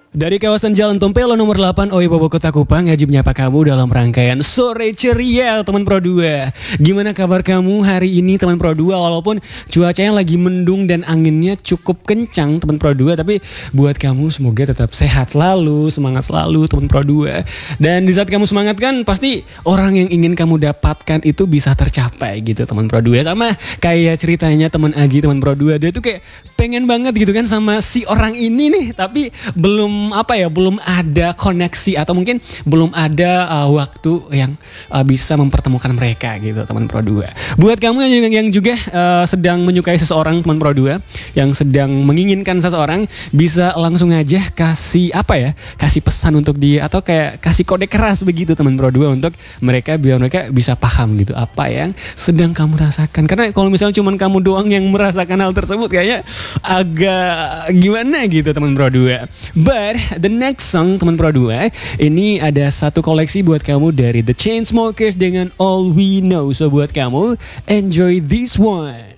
Dari kawasan Jalan Tompelo nomor 8 Oibobo Kota Kupang, Ajib menyapa kamu dalam rangkaian Sore Ceria teman Pro 2. Gimana kabar kamu hari ini teman Pro 2? Walaupun cuacanya lagi mendung dan anginnya cukup kencang teman Pro 2, tapi buat kamu semoga tetap sehat selalu, semangat selalu teman Pro 2. Dan di saat kamu semangat kan pasti orang yang ingin kamu dapatkan itu bisa tercapai gitu teman Pro 2. Sama kayak ceritanya teman Aji teman Pro 2, dia tuh kayak pengen banget gitu kan sama si orang ini nih, tapi belum ada koneksi atau mungkin belum ada waktu yang bisa mempertemukan mereka gitu teman Pro 2. Buat kamu yang juga sedang menyukai seseorang teman Pro 2, yang sedang menginginkan seseorang, bisa langsung aja kasih pesan untuk dia atau kayak kasih kode keras begitu teman Pro 2 untuk mereka, biar mereka bisa paham gitu apa yang sedang kamu rasakan. Karena kalau misalnya cuma kamu doang yang merasakan hal tersebut kayaknya agak gimana gitu teman Pro 2. But the next song teman Pro 2, ini ada satu koleksi buat kamu dari The Chainsmokers dengan All We Know. So buat kamu, enjoy this one.